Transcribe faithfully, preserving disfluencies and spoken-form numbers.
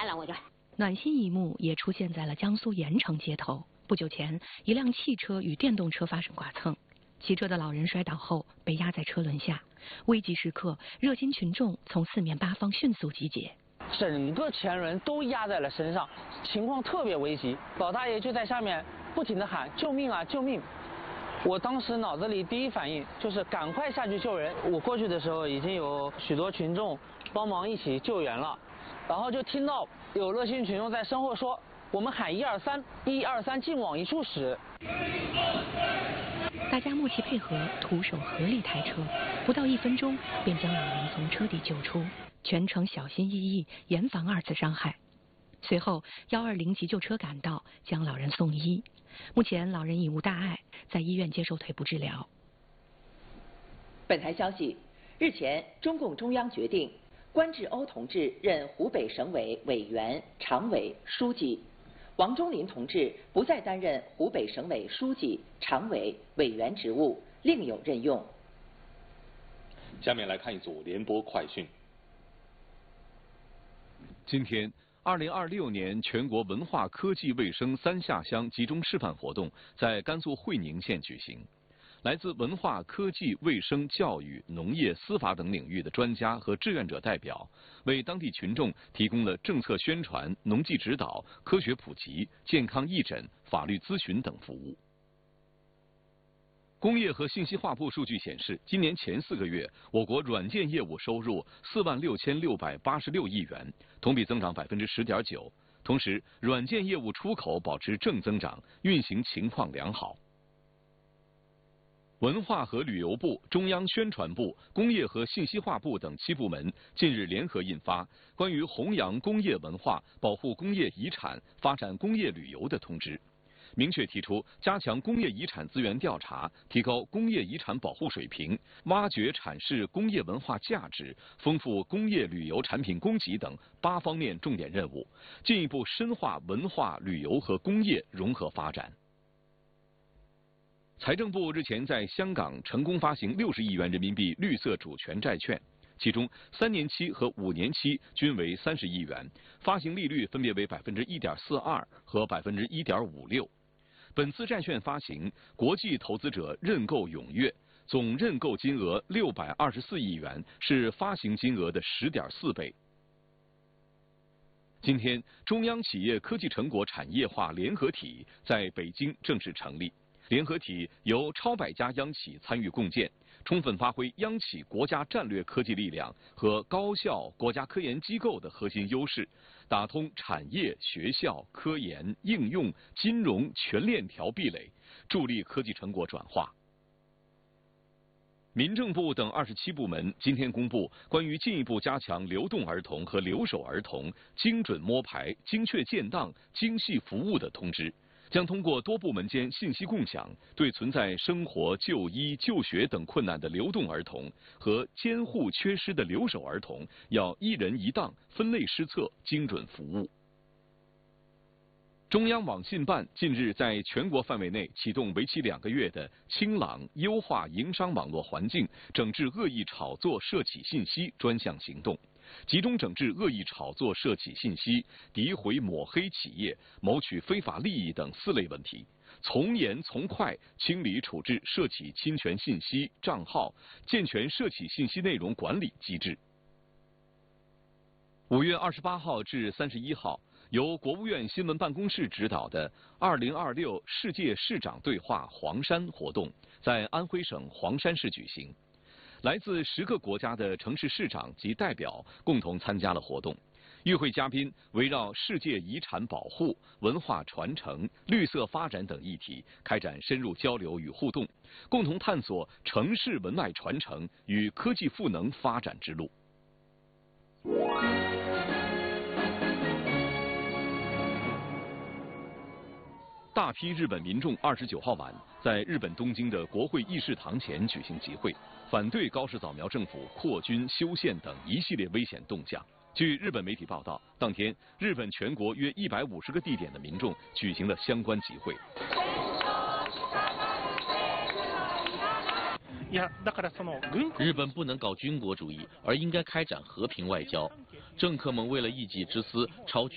了，我就。 暖心一幕也出现在了江苏盐城街头。不久前，一辆汽车与电动车发生剐蹭，骑车的老人摔倒后被压在车轮下。危急时刻，热心群众从四面八方迅速集结， 整个前轮都压在了身上，情况特别危急。老大爷就在下面不停地喊救命啊救命！我当时脑子里第一反应就是赶快下去救人。我过去的时候已经有许多群众帮忙一起救援了，然后就听到有热心群众在身后说：“我们喊一二三，一二三，进往一处使。” 大家默契配合，徒手合力抬车，不到一分钟便将老人从车底救出，全程小心翼翼，严防二次伤害。随后，幺二零急救车赶到，将老人送医。目前老人已无大碍，在医院接受腿部治疗。 本台消息，日前，中共中央决定关志欧同志任湖北省委委员、常委、书记，王忠林同志不再担任湖北省委书记、常委、委员职务，另有任用。 下面来看一组联播快讯。 今天，二零二六年全国文化科技卫生三下乡集中示范活动在甘肃会宁县举行。来自文化、科技、卫生、教育、农业、司法等领域的专家和志愿者代表，为当地群众提供了政策宣传、农技指导、科学普及、健康义诊、法律咨询等服务。工业和信息化部数据显示，今年前四个月，我国软件业务收入四万六千六百八十六亿元，同比增长百分之十点九。同时，软件业务出口保持正增长，运行情况良好。文化和旅游部、中央宣传部、工业和信息化部等七部门近日联合印发《关于弘扬工业文化、保护工业遗产、发展工业旅游的通知》，明确提出加强工业遗产资源调查，提高工业遗产保护水平，挖掘阐释工业文化价值，丰富工业旅游产品供给等八方面重点任务，进一步深化文化、旅游和工业融合发展。财政部日前在香港成功发行六十亿元人民币绿色主权债券，其中三年期和五年期均为三十亿元，发行利率分别为百分之一点四二和百分之一点五六。本次债券发行，国际投资者认购踊跃，总认购金额六百二十四亿元，是发行金额的十点四倍。今天，中央企业科技成果产业化联合体在北京正式成立。联合体由超百家央企参与共建，充分发挥央企国家战略科技力量和高校国家科研机构的核心优势，打通产业、学校、科研、应用、金融全链条壁垒，助力科技成果转化。民政部等二十七部门今天公布关于进一步加强流动儿童和留守儿童精准摸排、精确建档、精细服务的通知。将通过多部门间信息共享，对存在生活、就医、就学等困难的流动儿童和监护缺失的留守儿童，要一人一档、分类施策、精准服务。中央网信办近日在全国范围内启动为期两个月的清朗优化营商网络环境、整治恶意炒作涉企信息专项行动。集中整治恶意炒作涉企信息、诋毁抹黑企业、谋取非法利益等四类问题，从严从快清理处置涉企侵权信息账号，健全涉企信息内容管理机制。五月二十八号至三十一号，由国务院新闻办公室指导的二零二六世界市长对话黄山活动在安徽省黄山市举行。来自十个国家的城市市长及代表共同参加了活动。与会嘉宾围绕世界遗产保护、文化传承、绿色发展等议题开展深入交流与互动，共同探索城市文脉传承与科技赋能发展之路。大批日本民众二十九号晚在日本东京的国会议事堂前举行集会，反对高市早苗政府扩军修宪等一系列危险动向。据日本媒体报道，当天日本全国约一百五十个地点的民众举行了相关集会。 日本不能搞军国主义，而应该开展和平外交。政客们为了一己之私，朝